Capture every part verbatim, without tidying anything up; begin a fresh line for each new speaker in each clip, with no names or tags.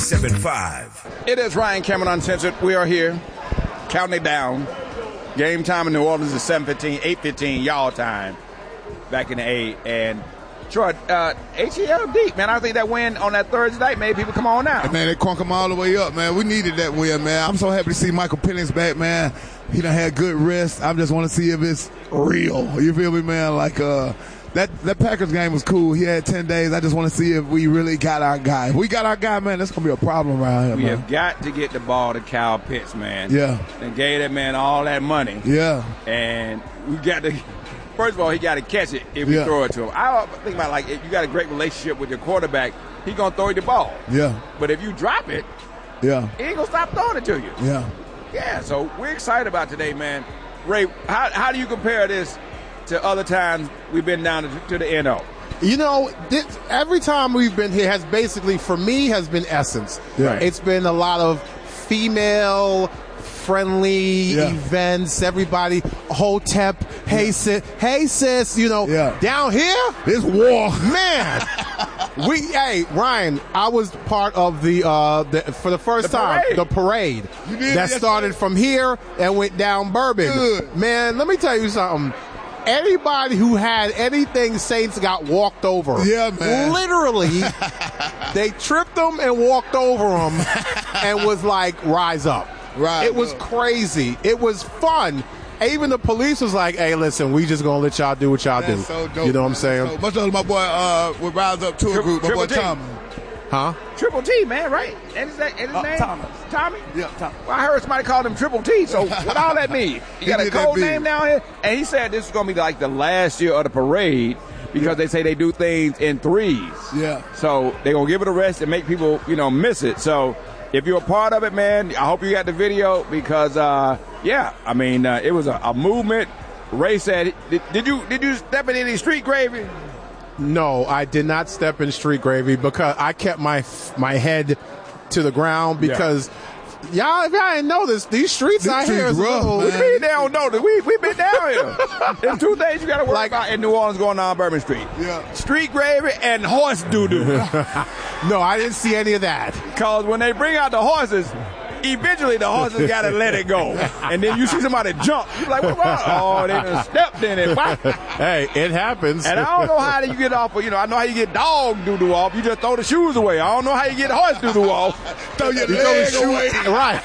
ninety-seven point five.
It is Ryan Cameron Uncensored. We are here, counting it down. Game time in New Orleans is seven fifteen, eight fifteen, y'all time, back in the A. And Troy, uh, H E L deep, man. I think that win on that Thursday night made people come on now.
Hey, man, they crunk them all the way up, man. We needed that win, man. I'm so happy to see Michael Penix back, man. He done had good rest. I just want to see if it's real. You feel me, man? Like, uh, that, that Packers game was cool. He had ten days. I just want to see if we really got our guy. If we got our guy, man, that's going to be a problem around here,
we
man.
have got to get the ball to Kyle Pitts, man.
Yeah.
And gave that man all that money.
Yeah.
And we got to – first of all, he got to catch it if we
Yeah.
throw it to him. I think about, like, if you got a great relationship with your quarterback, he going to throw you the ball.
Yeah.
But if you drop it,
Yeah.
he ain't going to stop throwing it to you.
Yeah.
Yeah, so we're excited about today, man. Ray, how, how do you compare this to other times we've been down to, to the N O?
You know, this, every time we've been here has basically, for me, has been Essence.
Yeah.
It's been a lot of female-friendly
Yeah.
events. Everybody, Hotep, hey sis, hey sis, you know,
Yeah.
down here,
It's war.
man. we, hey, Ryan, I was part of the, uh, the for the first
The
time,
parade.
the parade
You did?
that
Yes,
started
sir.
from here and went down Bourbon.
Good.
Man, let me tell you something. Anybody who had anything Saints got walked over.
Yeah, man.
Literally, they tripped them and walked over them and was like, rise up.
Right.
It was crazy. It was fun. Even the police was like, hey, listen, we just going to let y'all do what y'all do.
That's so dope.
You know what I'm
man.
saying?
So much of my boy uh, would rise up to a
Tri-
group. My boy
Triple T.
Tommy.
Huh?
Triple T, man, right? And his, and his
Uh,
name?
Thomas.
Tommy?
Yeah, Tommy.
Well, I heard somebody call him Triple T, so what all that mean? You
He
got a
did that
code
big.
name down here? And he said this is going to be like the last year of the parade because they say they do things in threes.
Yeah.
So they're going to give it a rest and make people, you know, miss it. So if you're a part of it, man, I hope you got the video because, uh, yeah, I mean, uh, it was a, a movement. Ray said, did, did you did you step in any street gravy?
No, I did not step in street gravy because I kept my my head to the ground because y'all, if y'all didn't know this, these streets
These
out here
streets
is a
rough,
little,
man.
We don't know that. We we been down here. There's two things you got to worry
Like-
about in New Orleans going on Bourbon Street.
Yeah.
Street gravy and horse doo-doo.
No, I didn't see any of that.
Because when they bring out the horses, eventually the horses got to let it go. And then you see somebody jump. You're like, what about? Oh, they done stepped in it. Why?
Hey, it happens.
And I don't know how you get off, of, you know, I know how you get dog doo-doo off. You just throw the shoes away. I don't know how you get horse doo-doo off.
Throw your
You throw the
leg
shoe-
away.
Right.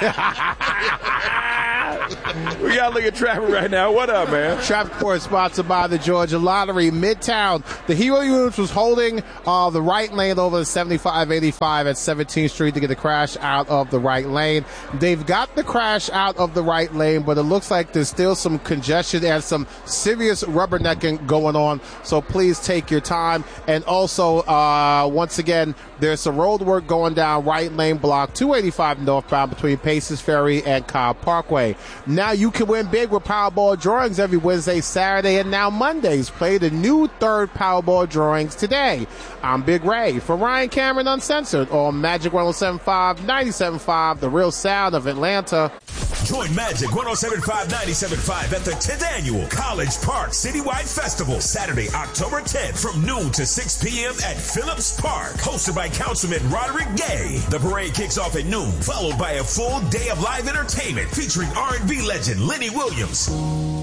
We got to look at traffic right now. What up, man?
Traffic report sponsored by the Georgia Lottery. Midtown, the Hero Units was holding uh, the right lane over the seventy-five eighty-five at seventeenth Street to get the crash out of the right lane. They've got the crash out of the right lane, but it looks like there's still some congestion and some serious rubbernecking going on. So please take your time. And also, uh, once again, there's some road work going down right lane block two eighty-five northbound between Paces Ferry and Cobb Parkway. Now you can win big with Powerball drawings every Wednesday, Saturday, and now Mondays. Play the new third Powerball drawings today. I'm Big Ray for Ryan Cameron Uncensored on Magic one oh seven point five, ninety-seven point five, the real sound of Atlanta.
Join Magic one oh seven point five, ninety-seven point five at the tenth Annual College Park Citywide Festival, Saturday, October tenth from noon to six p.m. at Phillips Park. Hosted by Councilman Roderick Gay. The parade kicks off at noon, followed by a full day of live entertainment featuring R and B legend Lenny Williams.